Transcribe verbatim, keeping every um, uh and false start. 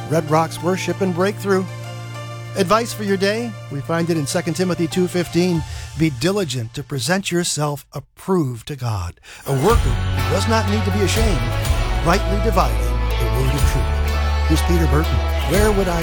Red Rocks Worship and Breakthrough. Advice for your day, we find it in Second Timothy two fifteen. Be diligent to present yourself approved to God, a worker who does not need to be ashamed, rightly dividing the word of truth. Here's Peter Burton. Where would I